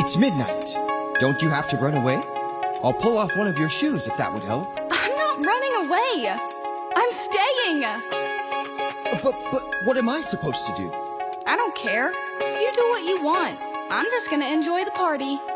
It's midnight. Don't you have to run away? I'll pull off one of your shoes if that would help. I'm not running away. I'm staying. But what am I supposed to do? I don't care. You do what you want. I'm just gonna enjoy the party.